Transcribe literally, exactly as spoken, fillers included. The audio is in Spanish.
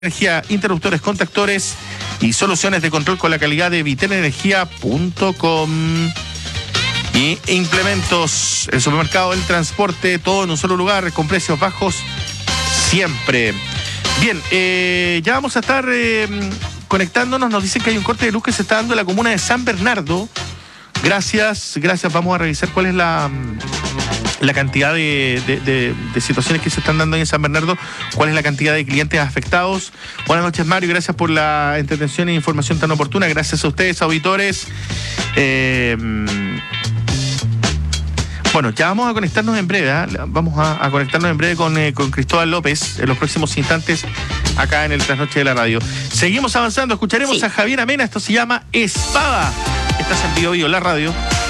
Energía, interruptores, contactores y soluciones de control con la calidad de vitelenergia punto com. Y implementos, el supermercado, el transporte, todo en un solo lugar, con precios bajos siempre. Bien, eh, ya vamos a estar eh, conectándonos. Nos dicen que hay un corte de luz que se está dando en la comuna de San Bernardo. Gracias, gracias. Vamos a revisar cuál es la... la cantidad de, de, de, de situaciones que se están dando ahí en San Bernardo, cuál es la cantidad de clientes afectados. Buenas noches, Mario, gracias por la entretención e información tan oportuna, gracias a ustedes, auditores. Eh, bueno, ya vamos a conectarnos en breve, ¿eh? vamos a, a conectarnos en breve con, eh, con Cristóbal López en los próximos instantes acá en el Trasnoche de la Radio. Seguimos avanzando, escucharemos sí. a Javier Amena, esto se llama Espada. Estás en Bio Bio, la radio.